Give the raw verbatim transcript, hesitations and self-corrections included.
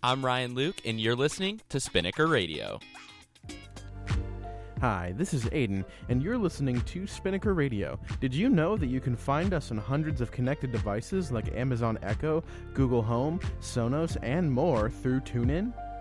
I'm Ryan Luke, and you're listening to Spinnaker Radio. Hi, this is Aiden, and you're listening to Spinnaker Radio. Did you know that you can find us on hundreds of connected devices like Amazon Echo, Google Home, Sonos, and more through TuneIn?